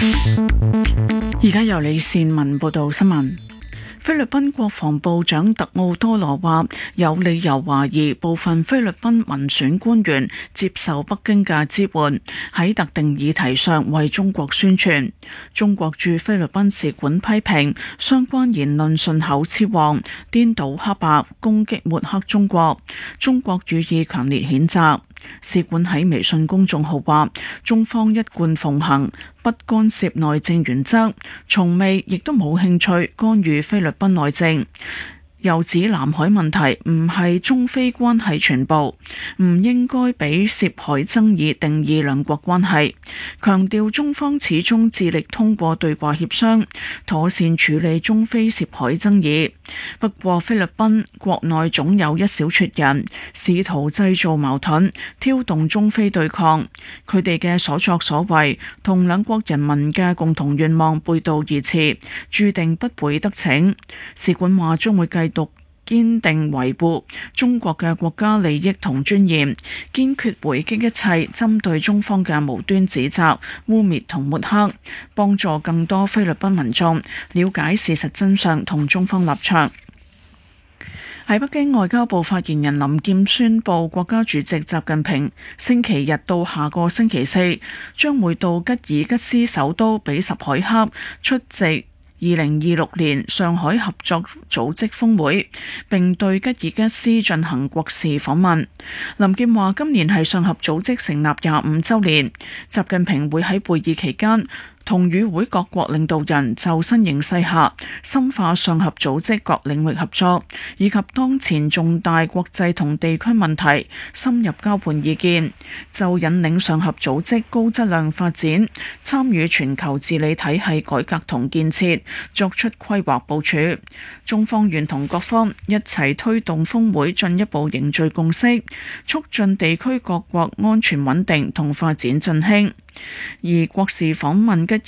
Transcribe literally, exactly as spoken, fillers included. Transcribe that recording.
而家由李善文報道新聞。菲律賓國防部長特奧多羅話，有理由懷疑部分菲律賓民選官員接受北京嘅支援，喺特定議題上為中國宣傳。中國駐菲律賓使館批評相關言論順口雌黃，顛倒黑白，攻擊抹黑中國，中國予以強烈譴責。使館喺微信公眾號話，中方一貫奉行不干涉內政原則，從未亦都冇興趣干預菲律賓內政。又指南海問題唔係中菲關係全部，唔應該俾涉海爭議定義兩國關係，強調中方始終致力通過對話協商，妥善處理中菲涉海爭議。不過菲律賓國內總有一小撮人試圖製造矛盾，挑動中菲對抗，佢哋嘅所作所為同兩國人民嘅共同願望背道而馳，注定不會得逞。使館話將會繼續堅定維護中國嘅國家利益同尊嚴，堅決回擊一切針對中方嘅無端指責、污衊同抹黑，幫助更多菲律賓民眾了解事實真相同中方立場。喺北京，外交部發言人林劍宣布，國家主席習近平星期日到下個星期四將會到吉爾吉斯首都比什凱克出席二零二六年上海合作組織峰會，並對吉爾吉斯進行國事訪問。林劍話，今年係上合組織成立廿五週年，習近平會喺會議期間同與會各國領導人就新形勢下深化上合組織各領域合作，以及當前重大國際同地區問題深入交換意見，就引領上合組織高質量發展、參與全球治理體系改革同建設作出規劃部署。中方願同各方一齊推動峰會進一步凝聚共識，促進地區各國安全穩定同發展振興。而國事訪問吉